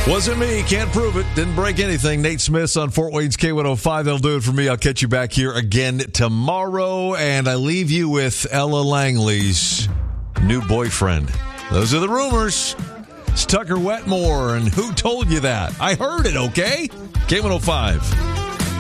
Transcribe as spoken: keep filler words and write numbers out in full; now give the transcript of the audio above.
Wasn't me. Can't prove it. Didn't break anything. Nate Smith's on Fort Wayne's K one oh five. That'll do it for me. I'll catch you back here again tomorrow. And I leave you with Ella Langley's new boyfriend. Those are the rumors. It's Tucker Wetmore. And who told you that? I heard it, okay? K one oh five.